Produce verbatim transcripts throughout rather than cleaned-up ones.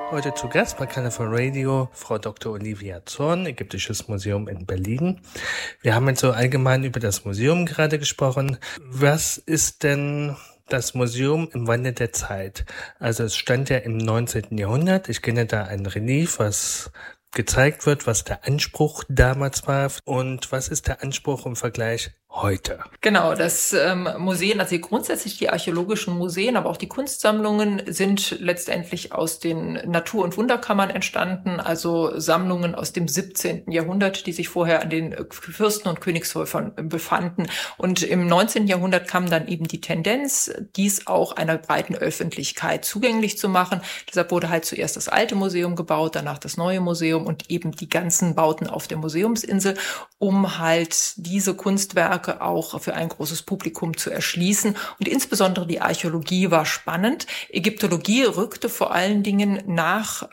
Heute zu Gast bei Carneval Radio Frau Doktor Olivia Zorn, Ägyptisches Museum in Berlin. Wir haben jetzt so allgemein über das Museum gerade gesprochen. Was ist denn das Museum im Wandel der Zeit? Also es stand ja im neunzehnten Jahrhundert. Ich kenne da ein Relief, was gezeigt wird, was der Anspruch damals war und was ist der Anspruch im Vergleich heute? Genau, das ähm, Museen, also grundsätzlich die archäologischen Museen, aber auch die Kunstsammlungen sind letztendlich aus den Natur- und Wunderkammern entstanden, also Sammlungen aus dem siebzehnten Jahrhundert, die sich vorher an den Fürsten- und Königshäusern befanden. Und im neunzehnten Jahrhundert kam dann eben die Tendenz, dies auch einer breiten Öffentlichkeit zugänglich zu machen. Deshalb wurde halt zuerst das alte Museum gebaut, danach das neue Museum und eben die ganzen Bauten auf der Museumsinsel, um halt diese Kunstwerke auch für ein großes Publikum zu erschließen. Und insbesondere die Archäologie war spannend. Ägyptologie rückte vor allen Dingen nach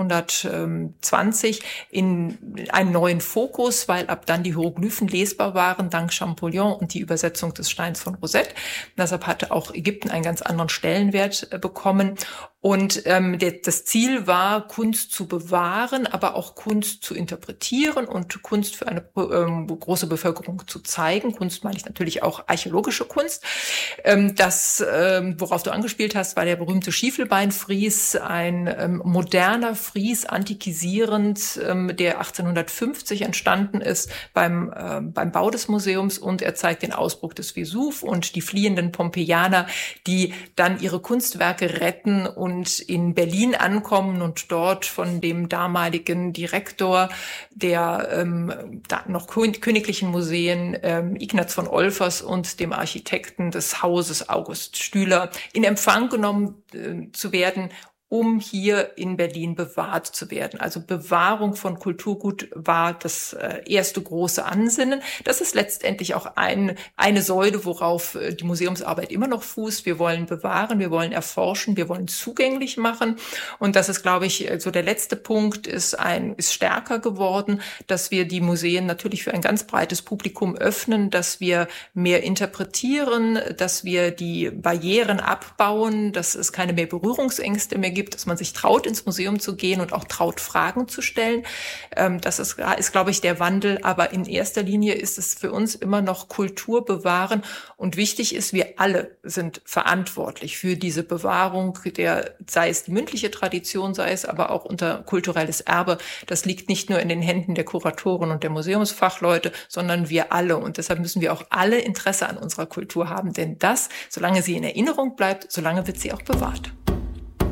achtzehnhundertzwanzig in einen neuen Fokus, weil ab dann die Hieroglyphen lesbar waren, dank Champollion und die Übersetzung des Steins von Rosette. Deshalb hatte auch Ägypten einen ganz anderen Stellenwert bekommen. Und ähm, der, das Ziel war, Kunst zu bewahren, aber auch Kunst zu interpretieren und Kunst für eine ähm, große Bevölkerung zu zeigen. Kunst meine ich natürlich auch archäologische Kunst. Ähm, das, ähm, worauf du angespielt hast, war der berühmte Schiefelbeinfries, ein ähm, moderner Fries, antikisierend, ähm, der achtzehnhundertfünfzig entstanden ist beim, äh, beim Bau des Museums, und er zeigt den Ausbruch des Vesuv und die fliehenden Pompeianer, die dann ihre Kunstwerke retten und und in Berlin ankommen und dort von dem damaligen Direktor der ähm, da noch königlichen Museen, ähm, Ignaz von Olfers, und dem Architekten des Hauses August Stüler in Empfang genommen äh, zu werden, um hier in Berlin bewahrt zu werden. Also Bewahrung von Kulturgut war das äh, erste große Ansinnen. Das ist letztendlich auch ein, eine Säule, worauf äh, die Museumsarbeit immer noch fußt. Wir wollen bewahren, wir wollen erforschen, wir wollen zugänglich machen. Und das ist, glaube ich, so der letzte Punkt, ist ein, ist stärker geworden, dass wir die Museen natürlich für ein ganz breites Publikum öffnen, dass wir mehr interpretieren, dass wir die Barrieren abbauen, dass es keine mehr Berührungsängste mehr gibt, dass man sich traut, ins Museum zu gehen und auch traut, Fragen zu stellen. Das ist, ist, glaube ich, der Wandel. Aber in erster Linie ist es für uns immer noch Kultur bewahren. Und wichtig ist, wir alle sind verantwortlich für diese Bewahrung, der, sei es die mündliche Tradition, sei es aber auch unser kulturelles Erbe. Das liegt nicht nur in den Händen der Kuratoren und der Museumsfachleute, sondern wir alle. Und deshalb müssen wir auch alle Interesse an unserer Kultur haben. Denn das, solange sie in Erinnerung bleibt, solange wird sie auch bewahrt.